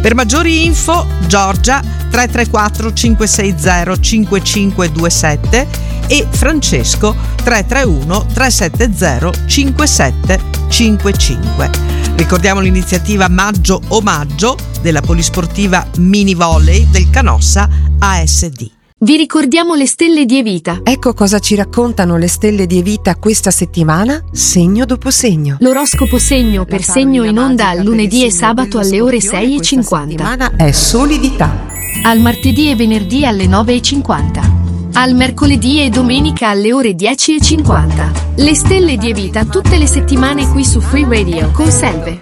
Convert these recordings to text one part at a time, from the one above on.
Per maggiori info Giorgia 334 560 5527 e Francesco 331 370 5755. Ricordiamo l'iniziativa Maggio Omaggio della Polisportiva Mini Volley del Canossa ASD. Vi ricordiamo le stelle di Evita. Ecco cosa ci raccontano le stelle di Evita questa settimana, segno dopo segno. L'oroscopo segno per segno in onda al lunedì e sabato alle ore 6:50. Settimana è solidità. Al martedì e venerdì alle 9:50. Al mercoledì e domenica alle ore 10:50. Le stelle di Evita tutte le settimane qui su Free Radio. Conselve.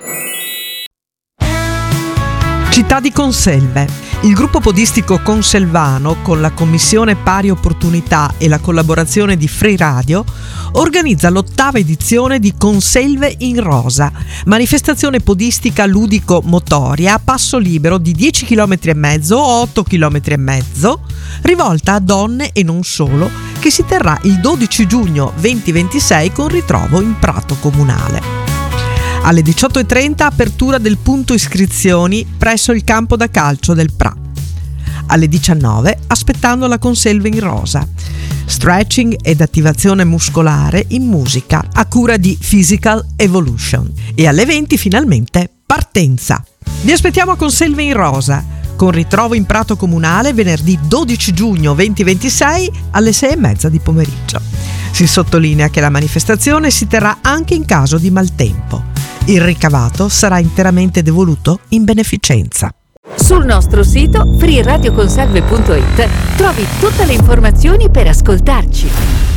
Città di Conselve. Il gruppo podistico conselvano, con la Commissione Pari Opportunità e la collaborazione di Free Radio, organizza l'8ª edizione di Conselve in Rosa, manifestazione podistica ludico-motoria a passo libero di 10 km e mezzo o 8 km e mezzo, rivolta a donne e non solo, che si terrà il 12 giugno 2026 con ritrovo in Prato Comunale. Alle 18:30 apertura del punto iscrizioni presso il campo da calcio del Pra. Alle 19 aspettando la Conselve in Rosa. Stretching ed attivazione muscolare in musica a cura di Physical Evolution. E alle 20 finalmente partenza. Vi aspettiamo a Conselve in Rosa, con ritrovo in Prato Comunale venerdì 12 giugno 2026 alle 6:30 di pomeriggio. Si sottolinea che la manifestazione si terrà anche in caso di maltempo. Il ricavato sarà interamente devoluto in beneficenza. Sul nostro sito freeradioconselve.it trovi tutte le informazioni per ascoltarci.